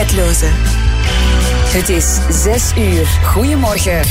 tijdloze. Het is 6 uur. Goedemorgen.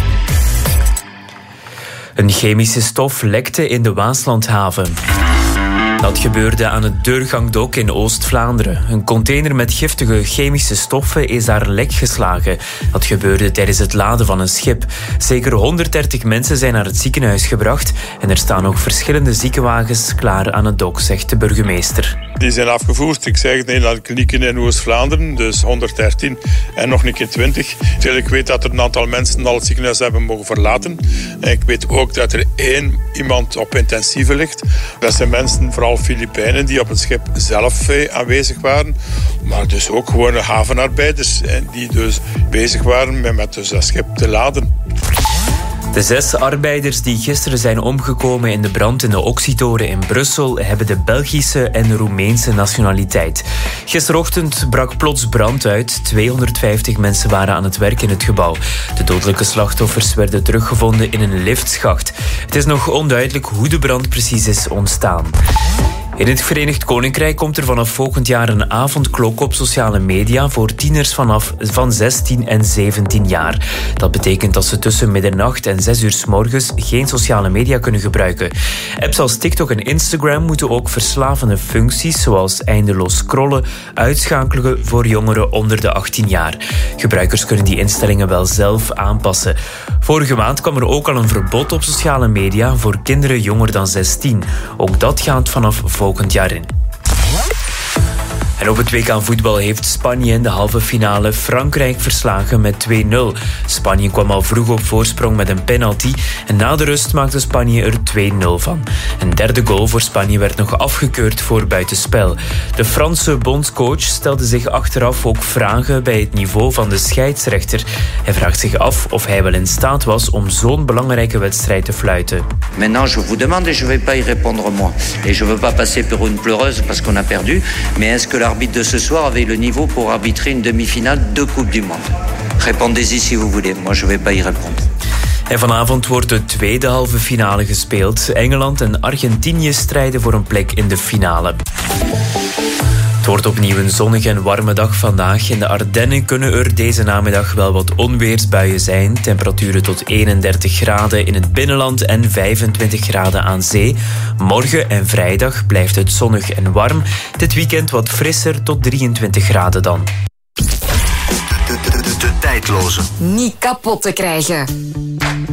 Een chemische stof lekte in de Waaslandhaven. Dat gebeurde aan het Deurgangdok in Oost-Vlaanderen. Een container met giftige chemische stoffen is daar lek geslagen. Dat gebeurde tijdens het laden van een schip. Zeker 130 mensen zijn naar het ziekenhuis gebracht en er staan ook verschillende ziekenwagens klaar aan het dok, zegt de burgemeester. Die zijn afgevoerd, ik zeg het, naar de klinieken in Oost-Vlaanderen, dus 113 en nog een keer 20. Ik weet dat er een aantal mensen al het ziekenhuis hebben mogen verlaten. En ik weet ook dat er iemand op intensieve ligt. Dat zijn mensen, vooral Filipijnen, die op het schip zelf aanwezig waren. Maar dus ook gewoon havenarbeiders die dus bezig waren met dus dat schip te laden. De 6 arbeiders die gisteren zijn omgekomen in de brand in de Oxytoren in Brussel hebben de Belgische en Roemeense nationaliteit. Gisterochtend brak plots brand uit. 250 mensen waren aan het werk in het gebouw. De dodelijke slachtoffers werden teruggevonden in een liftschacht. Het is nog onduidelijk hoe de brand precies is ontstaan. In het Verenigd Koninkrijk komt er vanaf volgend jaar een avondklok op sociale media voor tieners van 16 en 17 jaar. Dat betekent dat ze tussen middernacht en 6 uur 's morgens geen sociale media kunnen gebruiken. Apps als TikTok en Instagram moeten ook verslavende functies zoals eindeloos scrollen uitschakelen voor jongeren onder de 18 jaar. Gebruikers kunnen die instellingen wel zelf aanpassen. Vorige maand kwam er ook al een verbod op sociale media voor kinderen jonger dan 16. Ook dat gaat vanaf volgend jaar in. En op het WK voetbal heeft Spanje in de halve finale Frankrijk verslagen met 2-0. Spanje kwam al vroeg op voorsprong met een penalty en na de rust maakte Spanje er 2-0 van. Een derde goal voor Spanje werd nog afgekeurd voor buitenspel. De Franse bondscoach stelde zich achteraf ook vragen bij het niveau van de scheidsrechter. Hij vraagt zich af of hij wel in staat was om zo'n belangrijke wedstrijd te fluiten. Maintenant, je vous demande et je vais pas y répondre moi. Et je veux pas passer pour une pleureuse parce qu'on a perdu, mais est-ce que l'arbitre de ce soir avait le niveau pour arbitrer une demi-finale de Coupe du Monde? Répondez-y si vous voulez. Moi, je vais pas y répondre. En vanavond wordt de tweede halve finale gespeeld. Engeland en Argentinië strijden voor een plek in de finale. Het wordt opnieuw een zonnige en warme dag vandaag. In de Ardennen kunnen er deze namiddag wel wat onweersbuien zijn. Temperaturen tot 31 graden in het binnenland en 25 graden aan zee. Morgen en vrijdag blijft het zonnig en warm. Dit weekend wat frisser tot 23 graden dan. De tijdloze. Niet kapot te krijgen.